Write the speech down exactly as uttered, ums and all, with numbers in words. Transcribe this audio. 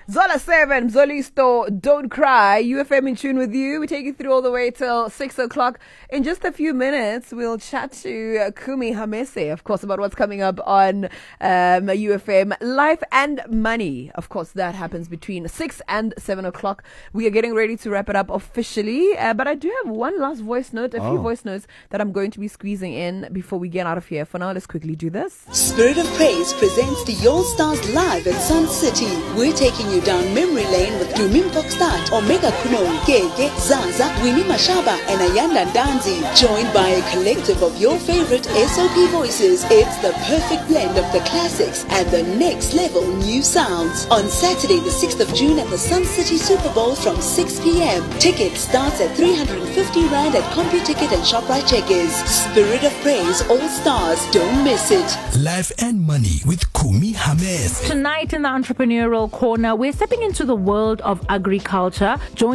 Zola seven, Zolisto, Don't Cry. U F M in tune with you. We take you through all the way till six o'clock. In just a few minutes, we'll chat to uh, Kumi Hamese, of course, about what's coming up on um, U F M. Life and Money. Of course, that happens between six and seven o'clock. We are getting ready to wrap it up officially. Uh, but I do have one last voice note, a oh. few voice notes that I'm going to be squeezing in before we get out of here. For now, let's quickly do this. Spirit of Praise presents the All Stars live at Sun City. We're taking you down memory lane with Dumim Pokstad, Omega Kuno, Gege, Zaza, Winnie Mashaba, and Ayanda Danzi, joined by a collective of your favorite S O P voices. It's the perfect blend of the classics and the next level new sounds. On Saturday, the sixth of June at the Sun City Super Bowl from six p.m. Tickets starts at three hundred fifty rand at CompuTicket and ShopRite Checkers. Spirit of Praise All Stars, don't miss it. Life and Money with Kumi Hamese. Tonight in the Entrepreneurial Corner, we're stepping into the world of agriculture. Join